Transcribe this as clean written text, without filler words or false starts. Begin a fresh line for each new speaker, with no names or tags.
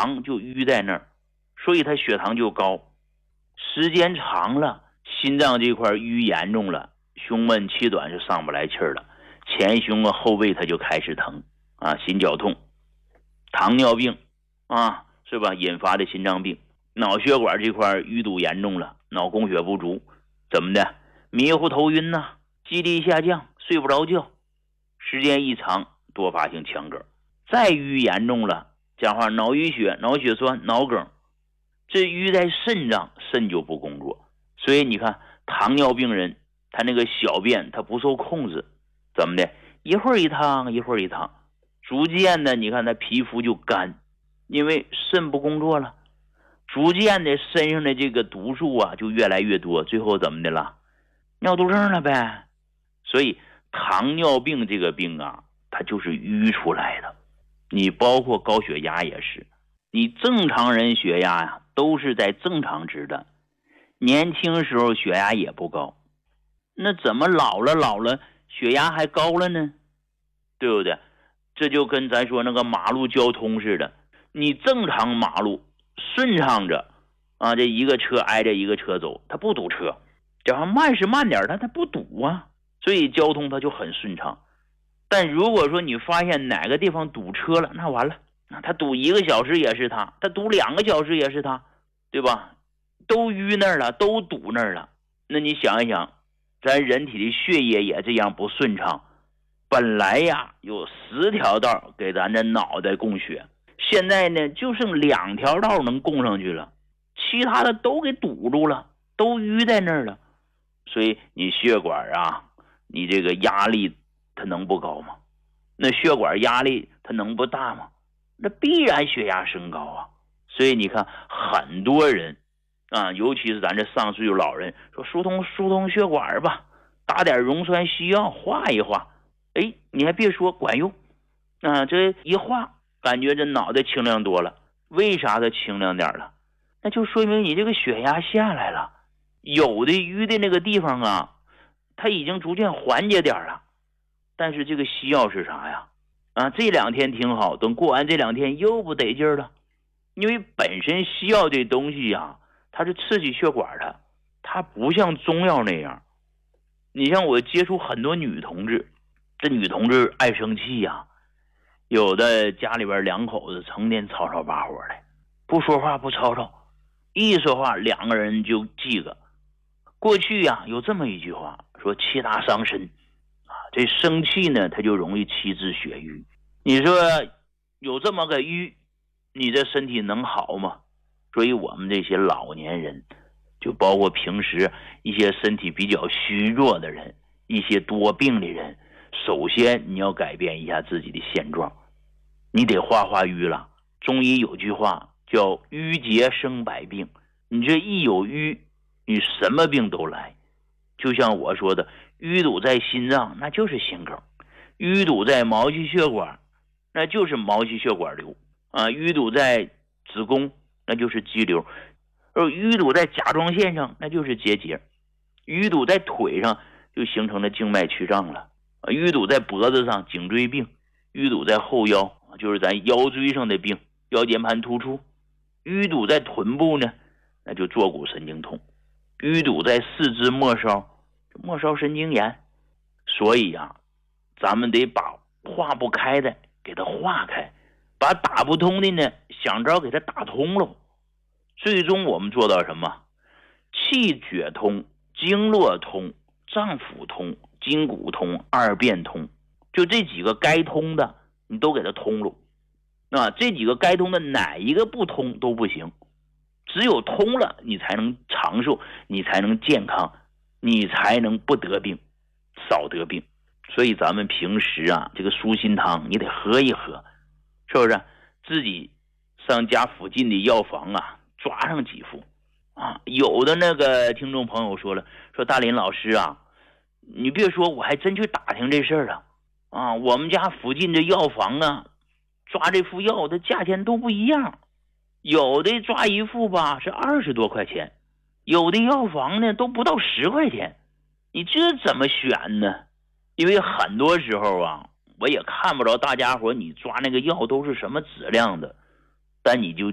糖就淤在那儿，所以他血糖就高。时间长了，心脏这块淤严重了，胸闷气短就上不来气儿了，前胸后背它就开始疼啊，心绞痛。糖尿病啊，是吧？引发的心脏病。脑血管这块淤堵严重了，脑供血不足，怎么的？迷糊头晕呐，记忆力下降，睡不着觉，时间一长多发性强梗。再淤严重了，讲话脑淤血、脑血栓、脑梗，这淤在肾脏，肾就不工作。所以你看糖尿病人他那个小便他不受控制，怎么的？一会儿一趟一会儿一趟，逐渐的你看他皮肤就干，因为肾不工作了，逐渐的身上的这个毒素啊就越来越多，最后怎么的了？尿毒症了呗。所以糖尿病这个病啊，它就是淤出来的。你包括高血压也是，你正常人血压呀都是在正常值的，年轻时候血压也不高，那怎么老了血压还高了呢？对不对？这就跟咱说那个马路交通似的，你正常马路顺畅着啊，这一个车挨着一个车走，它不堵车，假如慢是慢点，它不堵啊，所以交通它就很顺畅。但如果说你发现哪个地方堵车了，那完了，他堵1个小时也是他堵2个小时也是他，对吧？都淤那儿了，都堵那儿了。那你想一想，咱人体的血液也这样不顺畅，本来呀有10条道给咱的脑袋供血，现在呢就剩2条道能供上去了，其他的都给堵住了，都淤在那儿了。所以你血管啊，你这个压力它能不高吗？那血管压力它能不大吗？那必然血压升高啊。所以你看很多人啊，尤其是咱这上岁数老人，说疏通血管吧，打点溶栓西药化一化，哎，你还别说管用啊，这一化感觉这脑袋清亮多了。为啥它清亮点了？那就说明你这个血压下来了，有的淤的那个地方啊，它已经逐渐缓解点了。但是这个西药是啥呀？啊，这2天挺好，等过完这2天又不得劲了。因为本身西药这东西啊，它是刺激血管的，它不像中药那样。你像我接触很多女同志，这女同志爱生气呀，有的家里边2口子成天吵吵把火的，不说话不吵吵，一说话2个人就记个。过去呀有这么一句话说气大伤身啊，这生气呢它就容易气滞血瘀。你说有这么个瘀，你这身体能好吗？所以我们这些老年人，就包括平时一些身体比较虚弱的人，一些多病的人，首先你要改变一下自己的现状，你得化瘀了。中医有句话叫瘀结生百病，你这一有瘀，你什么病都来。就像我说的，淤堵在心脏那就是心梗，淤堵在毛细血管那就是毛细血管瘤啊，淤堵在子宫那就是肌瘤，而淤堵在甲状腺上那就是结节，淤堵在腿上就形成了静脉曲张了，淤堵在脖子上颈椎病，淤堵在后腰就是咱腰椎上的病，腰间盘突出，淤堵在臀部呢那就坐骨神经痛，淤堵在四肢末梢神经炎。所以啊，咱们得把化不开的给它化开，把打不通的呢想招给它打通了。最终我们做到什么？气血通，经络通，脏腑通，筋骨通，二便通，就这几个该通的你都给它通了啊，这几个该通的哪一个不通都不行，只有通了你才能长寿，你才能健康，你才能不得病，少得病。所以咱们平时啊，这个舒心汤你得喝一喝，是不是？自己上家附近的药房啊，抓上几副啊。有的那个听众朋友说了，说大林老师啊，你别说，我还真去打听这事儿了啊。我们家附近的药房啊，抓这副药的价钱都不一样，有的抓一副吧是20多块钱，有的药房呢都不到10块钱，你这怎么选呢？因为很多时候啊，我也看不着大家伙你抓那个药都是什么质量的，但你就